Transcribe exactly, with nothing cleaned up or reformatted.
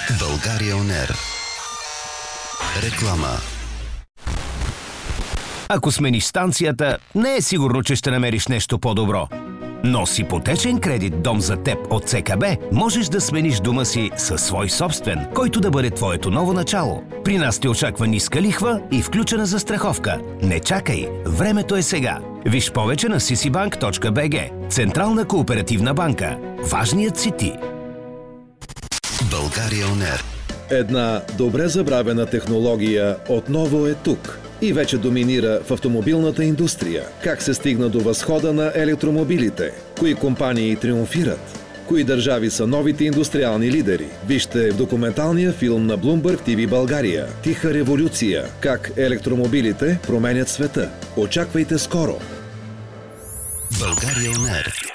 България Он Ер. Реклама. Ако смениш станцията, не е сигурно, че ще намериш нещо по-добро. Но с ипотечен кредит «Дом за теб» от ЦКБ можеш да смениш дома си със свой собствен, който да бъде твоето ново начало. При нас те очаква ниска лихва и включена застраховка. Не чакай, времето е сега. Виж повече на си си банк точка би джи. Централна кооперативна банка. Важният си ти. България Он Ер. Една добре забравена технология отново е тук и вече доминира в автомобилната индустрия. Как се стигна до възхода на електромобилите? Кои компании триумфират? Кои държави са новите индустриални лидери? Вижте в документалния филм на Bloomberg ти ви България «Тиха революция. Как електромобилите променят света». Очаквайте скоро! България Он Ер.